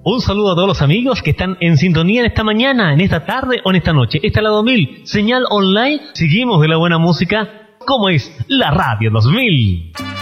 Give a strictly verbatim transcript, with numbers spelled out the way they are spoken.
Un saludo a todos los amigos que están en sintonía en esta mañana, en esta tarde o en esta noche. Esta es la dos mil, señal online. Seguimos de la buena música, como es la Radio dos mil.